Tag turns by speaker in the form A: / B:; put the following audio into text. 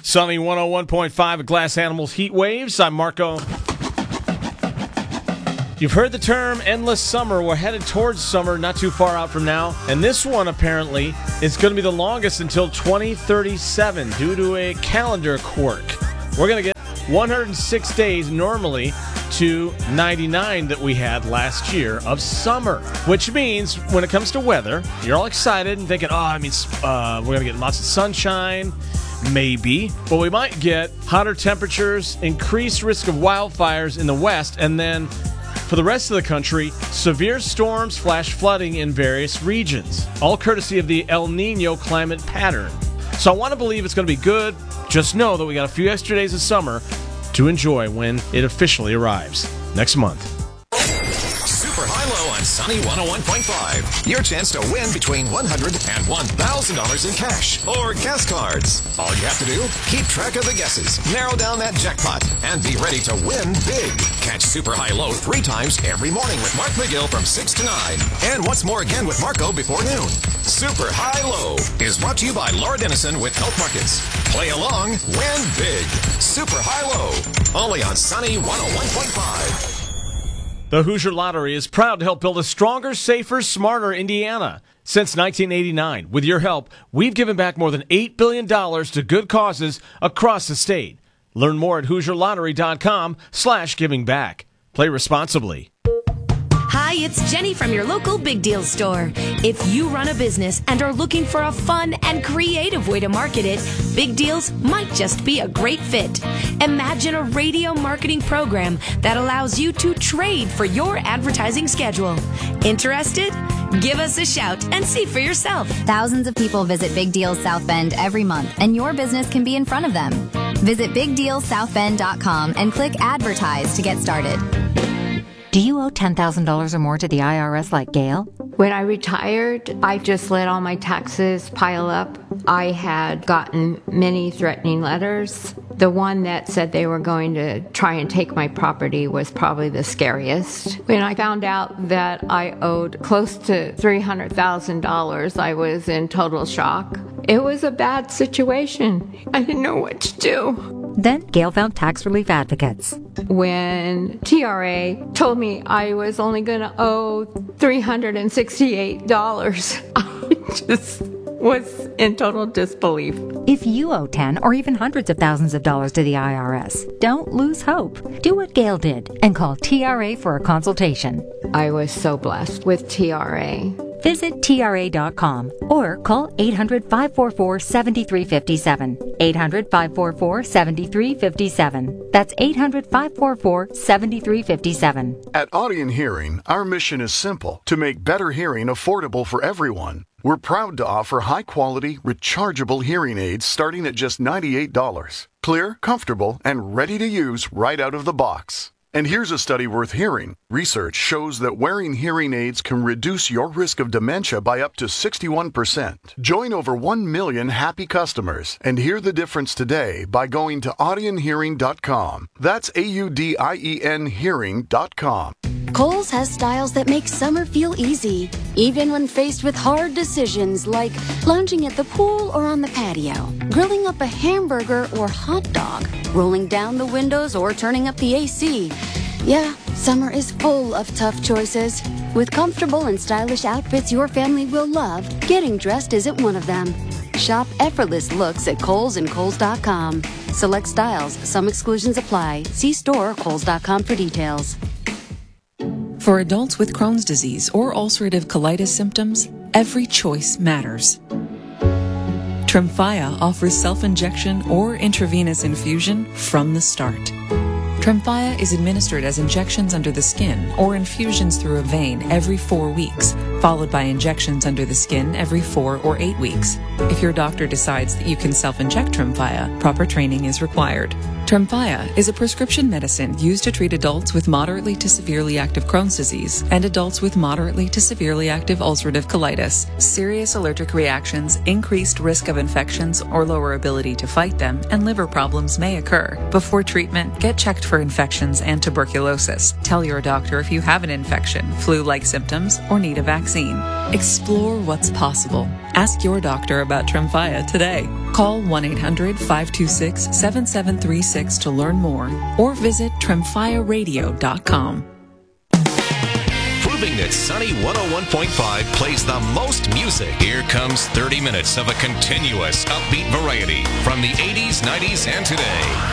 A: Sunny 101.5 at Glass Animals Heat Waves. I'm Marco. You've heard the term endless summer. We're headed towards summer, not too far out from now. And this one, apparently, is going to be the longest until 2037 due to a calendar quirk. We're going to get 106 days normally to 99 that we had last year of summer, which means when it comes to weather, you're all excited and thinking, we're going to get lots of sunshine, maybe, but we might get hotter temperatures, increased risk of wildfires in the west, and then for the rest of the country, severe storms, flash flooding in various regions, all courtesy of the El Nino climate pattern. So I want to believe it's going to be good. Just know that we got a few extra days of summer to enjoy when it officially arrives next month.
B: Super high-low on Sunny 101.5. Your chance to win between $100 and $1,000 in cash or gas cards. All you have to do, keep track of the guesses, narrow down that jackpot, and be ready to win big. Catch Super High-Low 3 times every morning with Mark McGill from 6 to 9. And once more again with Marco before noon. Super High-Low is brought to you by Laura Dennison with Health Markets. Play along, win big. Super High-Low, only on Sunny 101.5.
A: The Hoosier Lottery is proud to help build a stronger, safer, smarter Indiana. Since 1989, with your help, we've given back more than $8 billion to good causes across the state. Learn more at HoosierLottery.com/giving back. Play responsibly.
C: Hi, it's Jenny from your local Big Deal store. If you run a business and are looking for a fun and creative way to market it, Big Deals might just be a great fit. Imagine a radio marketing program that allows you to trade for your advertising schedule. Interested? Give us a shout and see for yourself.
D: Thousands of people visit Big Deals South Bend every month, and your business can be in front of them. Visit BigDealSouthBend.com and click Advertise to get started.
E: Do you owe $10,000 or more to the IRS like Gail?
F: When I retired, I just let all my taxes pile up. I had gotten many threatening letters. The one that said they were going to try and take my property was probably the scariest. When I found out that I owed close to $300,000, I was in total shock. It was a bad situation. I didn't know what to do.
E: Then Gail found tax relief advocates.
F: When TRA told me I was only going to owe $368, I just was in total disbelief.
E: If you owe 10 or even hundreds of thousands of dollars to the IRS, don't lose hope. Do what Gail did and call TRA for a consultation.
F: I was so blessed with TRA.
E: Visit TRA.com or call 800-544-7357. 800-544-7357. That's 800-544-7357.
G: At Audion Hearing, our mission is simple: to make better hearing affordable for everyone. We're proud to offer high-quality, rechargeable hearing aids starting at just $98. Clear, comfortable, and ready to use right out of the box. And here's a study worth hearing. Research shows that wearing hearing aids can reduce your risk of dementia by up to 61%. Join over 1 million happy customers and hear the difference today by going to audionhearing.com. That's AUDIEN hearing.com.
H: Kohl's has styles that make summer feel easy, even when faced with hard decisions like lounging at the pool or on the patio, grilling up a hamburger or hot dog, rolling down the windows or turning up the AC. Yeah, summer is full of tough choices. With comfortable and stylish outfits your family will love, getting dressed isn't one of them. Shop effortless looks at Kohl's and Kohl's.com. Select styles, some exclusions apply. See store or Kohl's.com for details.
I: For adults with Crohn's disease or ulcerative colitis symptoms, every choice matters. Tremfya offers self-injection or intravenous infusion from the start. Tremfya is administered as injections under the skin or infusions through a vein every 4 weeks, followed by injections under the skin every 4 or 8 weeks. If your doctor decides that you can self-inject Tremfya, proper training is required. Tremfya is a prescription medicine used to treat adults with moderately to severely active Crohn's disease and adults with moderately to severely active ulcerative colitis. Serious allergic reactions, increased risk of infections or lower ability to fight them, and liver problems may occur. Before treatment, get checked for infections and tuberculosis. Tell your doctor if you have an infection, flu-like symptoms, or need a vaccine. vaccine. Explore what's possible. Ask your doctor about Tremfya today. Call 1-800-526-7736 to learn more or visit TremfyaRadio.com.
B: Proving that Sunny 101.5 plays the most music. Here comes 30 minutes of a continuous upbeat variety from the 80s, 90s, and today.